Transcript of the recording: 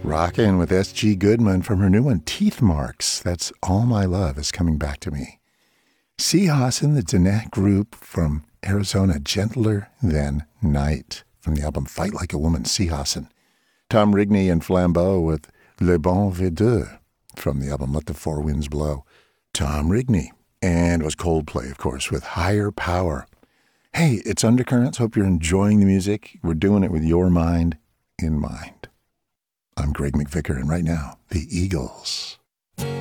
Rockin' with S.G. Goodman from her new one, Teeth Marks. That's All My Love is Coming Back to Me. Seehausen, the Danette Group from Arizona, Gentler Than Night from the album Fight Like a Woman, Seehausen. Tom Rigney and Flambeau with Le Bon Videux from the album Let the Four Winds Blow. Tom Rigney. And it was Coldplay, of course, with Higher Power. Hey, it's Undercurrents. Hope you're enjoying the music. We're doing it with your mind in mind. I'm Greg McVicker, and right now, the Eagles.